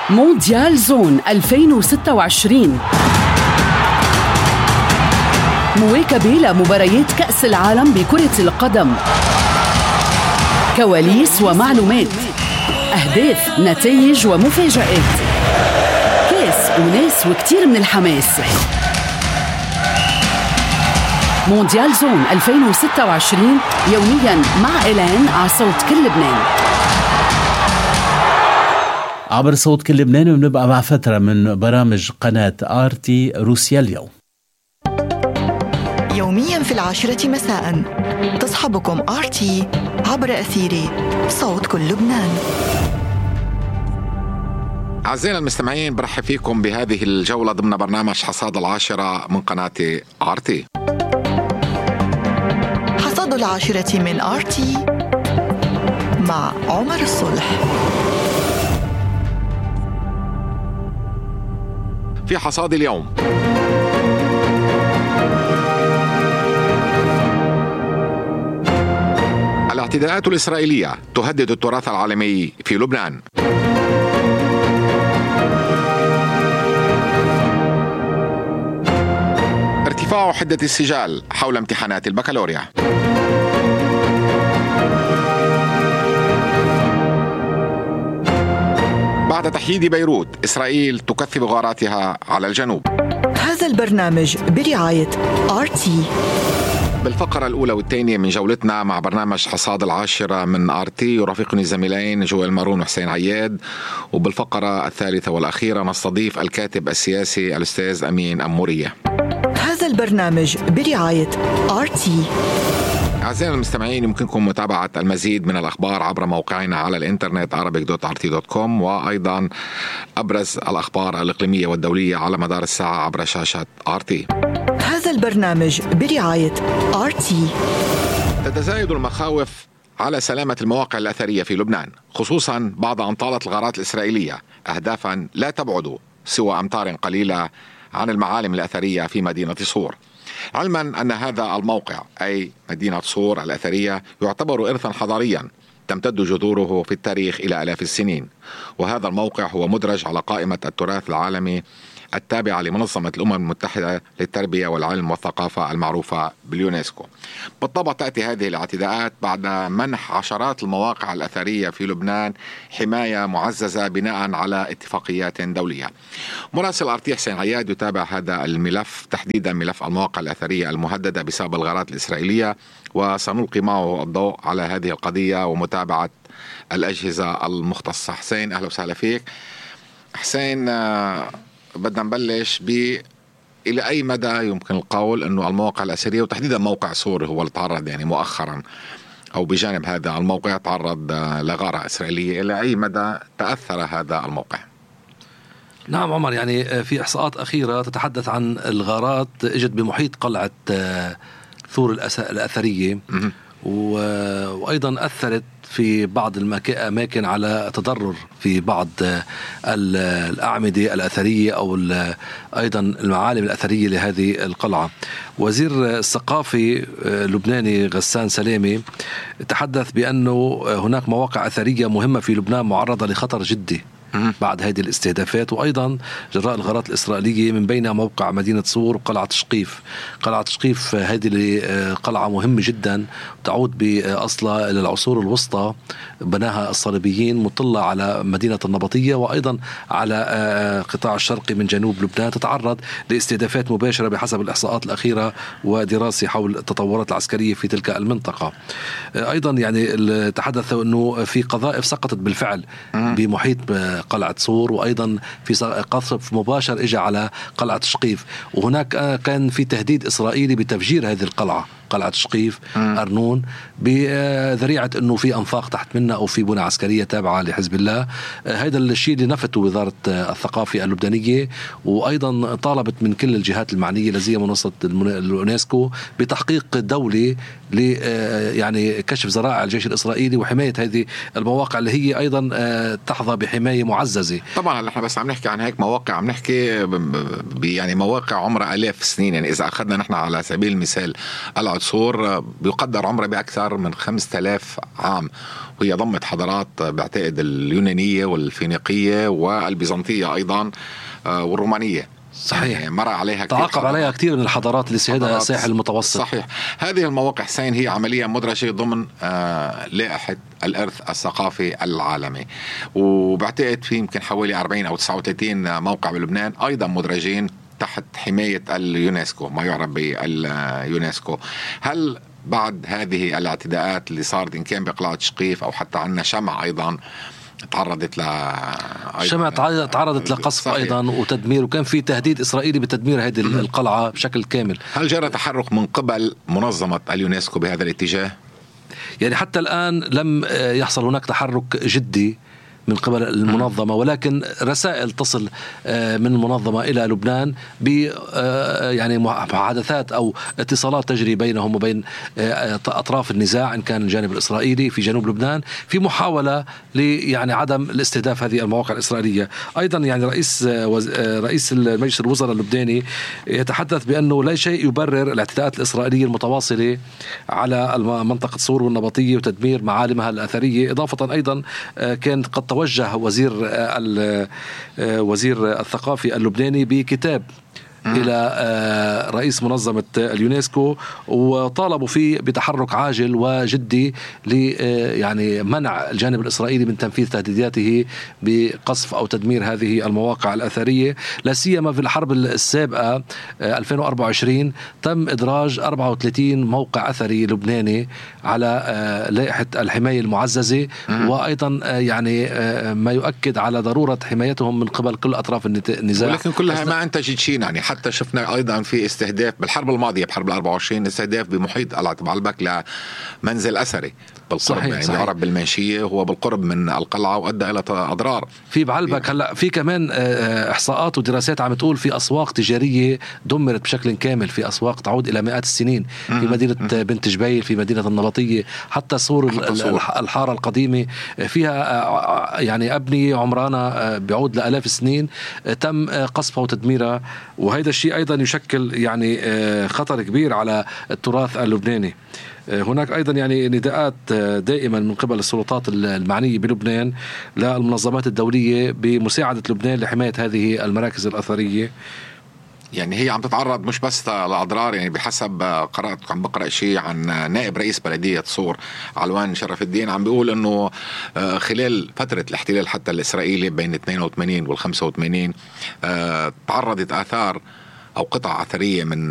مونديال زون 2026، مواكبة لمباريات كأس العالم بكرة القدم، كواليس ومعلومات، أهداف، نتائج ومفاجآت، كاس وناس وكتير من الحماس. مونديال زون 2026 يومياً مع إيلان على صوت كل لبنان. عبر صوت كل لبنان، وبنبقى مع فترة من برامج قناة آرتي روسيا اليوم. يوميا في 10 مساء تصحبكم آرتي عبر أثير صوت كل لبنان. أعزائنا المستمعين، برحب فيكم بهذه الجولة ضمن برنامج حصاد 10 من قناة آرتي. حصاد 10 من آرتي مع عمر الصلح. في حصاد اليوم: الاعتداءات الإسرائيلية تهدد التراث العالمي في لبنان. ارتفاع حدة السجال حول امتحانات البكالوريا. بعد تحييد بيروت، إسرائيل تكثف غاراتها على الجنوب. هذا البرنامج برعاية آرتي. بالفقرة الأولى والثانية من جولتنا مع برنامج حصاد 10 من آرتي يرافقني زميلين جويل مارون وحسين عياد، وبالفقرة الثالثة والأخيرة نستضيف الكاتب السياسي الأستاذ أمين أمورية. هذا البرنامج برعاية آرتي. أعزائنا المستمعين، يمكنكم متابعة المزيد من الأخبار عبر موقعنا على الإنترنت arabic.rt.com، وأيضا أبرز الأخبار الإقليمية والدولية على مدار الساعة عبر شاشة آرتي. هذا البرنامج برعاية آرتي. تتزايد المخاوف على سلامة المواقع الأثرية في لبنان، خصوصا بعد أن طالت الغارات الإسرائيلية أهدافا لا تبعد سوى أمتار قليلة عن المعالم الأثرية في مدينة صور، علما أن هذا الموقع أي مدينة صور الأثرية يعتبر إرثا حضاريا تمتد جذوره في التاريخ إلى آلاف السنين، وهذا الموقع هو مدرج على قائمة التراث العالمي التابعة لمنظمة الأمم المتحدة للتربية والعلم والثقافة المعروفة باليونسكو. بالطبع تأتي هذه الاعتداءات بعد منح عشرات المواقع الأثرية في لبنان حماية معززة بناء على اتفاقيات دولية. مراسل آرتي حسين عياد يتابع هذا الملف، تحديدا ملف المواقع الأثرية المهددة بسبب الغارات الإسرائيلية، وسنلقي معه الضوء على هذه القضية ومتابعة الأجهزة المختصة. حسين، أهلا وسهلا فيك. حسين، بدنا نبلش إلى أي مدى يمكن القول أنه المواقع الأثرية وتحديدا موقع صور هو اللي تعرض مؤخرا أو بجانب هذا الموقع تعرض لغارة إسرائيلية، إلى أي مدى تأثر هذا الموقع؟ نعم عمر، في إحصاءات أخيرة تتحدث عن الغارات اجت بمحيط قلعة ثور الأثرية، وأيضا أثرت في بعض الأماكن على تضرر في بعض الأعمدة الأثرية أو أيضا المعالم الأثرية لهذه القلعة. وزير الثقافة اللبناني غسان سلامة تحدث بأنه هناك مواقع أثرية مهمة في لبنان معرضة لخطر جدي بعد هذه الاستهدافات، وأيضا جراء الغارات الإسرائيلية، من بينها موقع مدينة صور وقلعة شقيف. قلعة شقيف هذه قلعة مهمة جدا تعود بأصلها إلى العصور الوسطى، بناها الصليبيين، مطلة على مدينة النبطية وأيضا على قطاع الشرقي من جنوب لبنان، تتعرض لاستهدافات مباشرة بحسب الإحصاءات الأخيرة ودراسة حول التطورات العسكرية في تلك المنطقة. أيضا تحدثوا أنه في قذائف سقطت بالفعل بمحيط قلعة صور، وأيضا في قصف مباشر إجا على قلعة شقيف، وهناك كان في تهديد إسرائيلي بتفجير هذه القلعة، قلعة شقيف أرنون، بذريعة أنه في أنفاق تحت منها أو في بنى عسكرية تابعة لحزب الله. هذا الشيء اللي نفته وزارة الثقافة اللبنانية، وأيضا طالبت من كل الجهات المعنية لزي منصة اليونسكو بتحقيق دولي كشف ذرائع الجيش الإسرائيلي وحماية هذه المواقع اللي هي أيضا تحظى بحماية معززة. طبعا نحن بس عم نحكي عن هيك مواقع، عم نحكي مواقع عمرها آلاف السنين. إذا أخذنا نحن على سبيل المثال قلعة صور بيقدر عمرها بأكثر من 5000 عام، وهي ضمت حضارات بعتقد اليونانية والفينيقية والبيزنطية أيضا والرومانية. صحيح. يعني مر عليها تعاقب عليها كثير من الحضارات اللي سيادها الساحل المتوسط. صحيح. هذه المواقع حسين هي عملية مدرجة ضمن لائحة الإرث الثقافي العالمي، وبعتقد في يمكن حوالي 40 أو 39 موقع بلبنان أيضا مدرجين تحت حماية اليونسكو، ما يعرف باليونسكو. هل بعد هذه الاعتداءات اللي صارت إن كان بقلعة شقيف أو حتى عنا شمع أيضا تعرضت لقصف صحيح. أيضا وتدمير، وكان في تهديد إسرائيلي بتدمير هذه القلعة بشكل كامل. هل جرى تحرك من قبل منظمة اليونسكو بهذا الاتجاه؟ يعني حتى الآن لم يحصل هناك تحرك جدي من قبل المنظمة، ولكن رسائل تصل من المنظمة إلى لبنان يعني محادثات أو اتصالات تجري بينهم وبين أطراف النزاع إن كان الجانب الإسرائيلي في جنوب لبنان في محاولة يعني عدم الاستهداف هذه المواقع الإسرائيلية. أيضا يعني رئيس المجلس الوزراء اللبناني يتحدث بأنه لا شيء يبرر الاعتداءات الإسرائيلية المتواصلة على منطقة صور والنبطية وتدمير معالمها الأثرية. إضافة أيضا كان قد توجه وزير الثقافي اللبناني بكتاب إلى رئيس منظمة اليونسكو وطالبوا فيه بتحرك عاجل وجدي يعني منع الجانب الإسرائيلي من تنفيذ تهديداته بقصف أو تدمير هذه المواقع الأثرية. لا سيما في الحرب السابقة 2024 تم إدراج 34 موقع أثري لبناني على لائحة الحماية المعززة، وأيضا يعني ما يؤكد على ضرورة حمايتهم من قبل كل أطراف النزاع. ولكن كلها ما أنتجت شيء. يعني حتى شفنا أيضا في استهداف بالحرب الماضية بحرب 24 استهداف بمحيط قلعة بعلبك لمنزل أثري بالقرب. صحيح. يعني بيعرف بالمنشية، هو بالقرب من القلعة وأدى إلى أضرار في بعلبك. هلا في كمان إحصاءات ودراسات عم تقول في أسواق تجارية دمرت بشكل كامل، في أسواق تعود إلى مئات السنين في مدينة بنت جبيل، في مدينة النبطية، حتى صور الحارة القديمة فيها يعني أبنية عمرانة بيعود لآلاف السنين تم قصفها وتدميرها. وهذا الشيء أيضا يشكل يعني خطر كبير على التراث اللبناني. هناك أيضا يعني نداءات دائما من قبل السلطات المعنية بلبنان للمنظمات الدولية بمساعدة لبنان لحماية هذه المراكز الأثرية. يعني هي عم تتعرض مش بس لأضرار. يعني بحسب قرأت، عم بقرأ شيء عن نائب رئيس بلدية صور علوان شرف الدين، عم بيقول أنه خلال فترة الاحتلال حتى الإسرائيلي بين 82 وال 85 تعرضت آثار أو قطع أثرية من